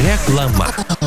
Reklama.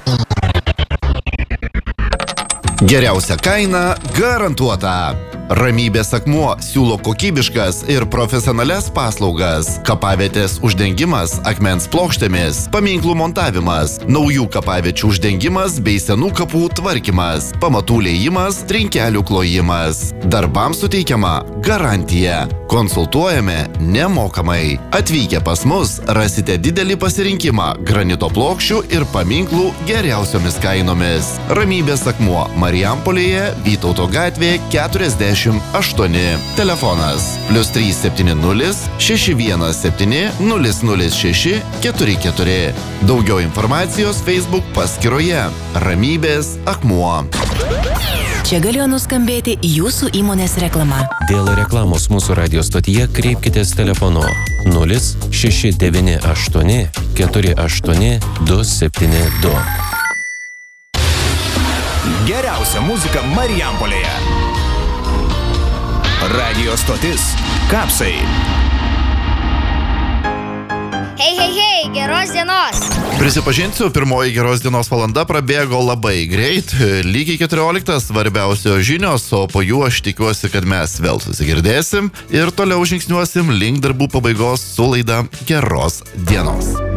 Geriausia kaina garantuota. Ramybės akmuo siūlo kokybiškas ir profesionalias paslaugas. Kapavietės uždengimas akmens plokštėmis, paminklų montavimas, naujų kapaviečių uždengimas bei senų kapų tvarkymas, pamatų liejimas, trinkelių klojimas. Darbams suteikiama garantija. Konsultuojame nemokamai. Atvykę pas mus rasite didelį pasirinkimą granito plokščių ir paminklų geriausiomis kainomis. Ramybės akmuo Marijampolėje, Vytauto gatvė 48. Telefonas +370 617 006 44. Daugiau informacijos Facebook paskyroje Ramybės akmuo. Čia galėjo nuskambėti jūsų įmonės reklama. Dėl reklamos mūsų radio stotyje kreipkitės telefonu 0698 48 272. Geriausia muzika Marijampolėje. Radio stotis Kapsai. Hei, geros dienos. Prisipažinsiu, pirmoji geros dienos valanda prabėgo labai greit, lygiai 14 svarbiausios žinios, o po jų aš tikiuosi, kad mes vėl susigirdėsim ir toliau žingsniuosim link darbų pabaigos su laida Geros dienos.